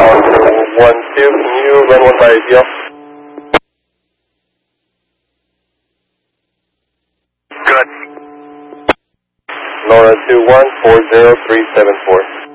12, can you run one by ATL? Good. Nora 21-40374.